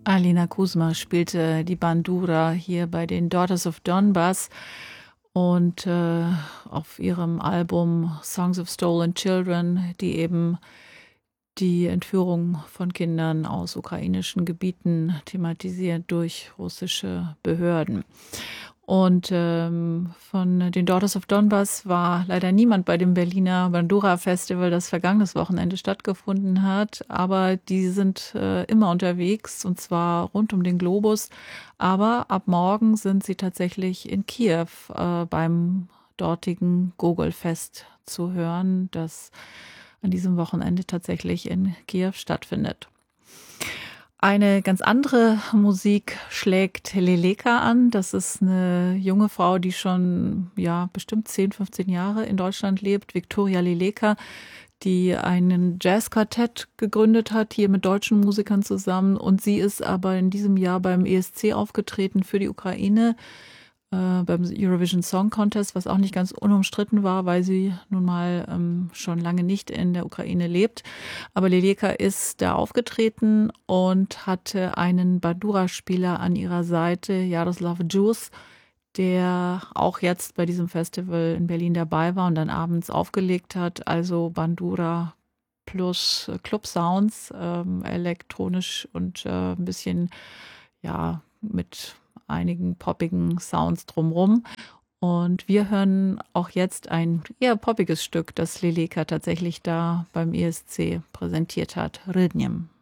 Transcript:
Alina Kuzma spielte die Bandura hier bei den Daughters of Donbass und auf ihrem Album Songs of Stolen Children, die eben die Entführung von Kindern aus ukrainischen Gebieten thematisiert durch russische Behörden. Und von den Daughters of Donbass war leider niemand bei dem Berliner Bandura Festival, das vergangenes Wochenende stattgefunden hat. Aber die sind immer unterwegs, und zwar rund um den Globus. Aber ab morgen sind sie tatsächlich in Kiew beim dortigen Gogol-Fest zu hören, das an diesem Wochenende tatsächlich in Kiew stattfindet. Eine ganz andere Musik schlägt Leleka an. Das ist eine junge Frau, die schon bestimmt 10, 15 Jahre in Deutschland lebt. Viktoria Leleka, die einen Jazzquartett gegründet hat, hier mit deutschen Musikern zusammen. Und sie ist aber in diesem Jahr beim ESC aufgetreten für die Ukraine, beim Eurovision Song Contest, was auch nicht ganz unumstritten war, weil sie nun mal schon lange nicht in der Ukraine lebt. Aber Leleka ist da aufgetreten und hatte einen Bandura-Spieler an ihrer Seite, Jaroslav Djus, der auch jetzt bei diesem Festival in Berlin dabei war und dann abends aufgelegt hat. Also Bandura plus Club Sounds, elektronisch und ein bisschen mit einigen poppigen Sounds drumrum. Und wir hören auch jetzt ein eher poppiges Stück, das Leleka tatsächlich da beim ESC präsentiert hat, Rhythm.